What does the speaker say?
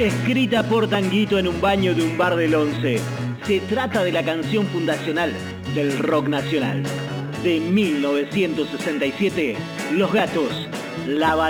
Escrita por Tanguito en un baño de un bar del 11. Se trata de la canción fundacional del rock nacional. De 1967, Los Gatos, La